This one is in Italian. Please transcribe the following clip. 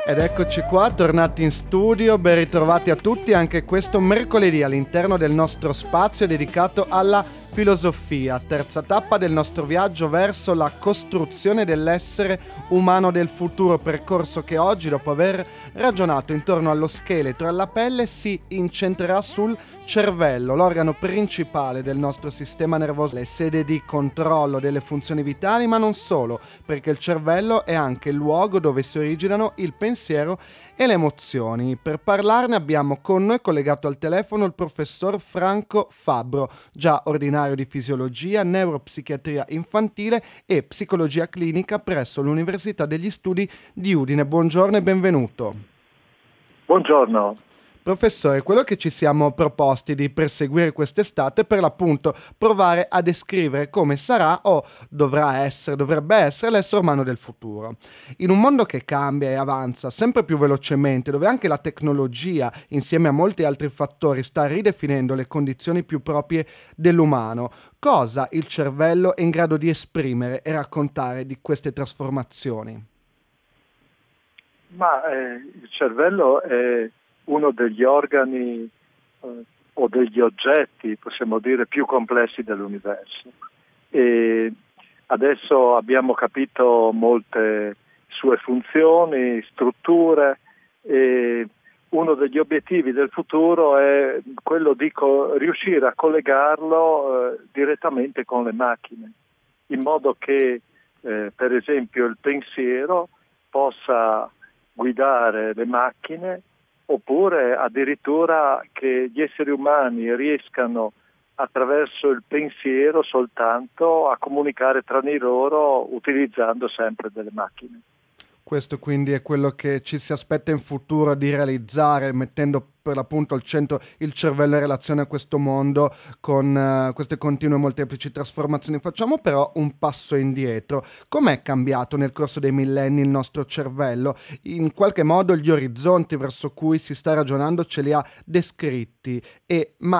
Ed eccoci qua, tornati in studio, ben ritrovati a tutti anche questo mercoledì all'interno del nostro spazio dedicato alla filosofia, terza tappa del nostro viaggio verso la costruzione dell'essere umano del futuro, percorso che oggi, dopo aver ragionato intorno allo scheletro e alla pelle, si incentrerà sul cervello, l'organo principale del nostro sistema nervoso, le sede di controllo delle funzioni vitali, ma non solo, perché il cervello è anche il luogo dove si originano il pensiero e le emozioni. Per parlarne abbiamo con noi collegato al telefono il professor Franco Fabbro, già ordinario di fisiologia, neuropsichiatria infantile e psicologia clinica presso l'Università degli Studi di Udine. Buongiorno e benvenuto. Buongiorno. Professore, quello che ci siamo proposti di perseguire quest'estate è per l'appunto provare a descrivere come sarà o dovrebbe essere l'essere umano del futuro. In un mondo che cambia e avanza sempre più velocemente, dove anche la tecnologia, insieme a molti altri fattori, sta ridefinendo le condizioni più proprie dell'umano, cosa il cervello è in grado di esprimere e raccontare di queste trasformazioni? Il cervello è uno degli organi o degli oggetti, possiamo dire, più complessi dell'universo. E adesso abbiamo capito molte sue funzioni, strutture, e uno degli obiettivi del futuro è quello di riuscire a collegarlo direttamente con le macchine, in modo che per esempio il pensiero possa guidare le macchine, oppure addirittura che gli esseri umani riescano attraverso il pensiero soltanto a comunicare tra di loro utilizzando sempre delle macchine. Questo quindi è quello che ci si aspetta in futuro di realizzare, mettendo per l'appunto al centro il cervello in relazione a questo mondo con queste continue molteplici trasformazioni. Facciamo però un passo indietro. Com'è cambiato nel corso dei millenni il nostro cervello? In qualche modo gli orizzonti verso cui si sta ragionando ce li ha descritti, ma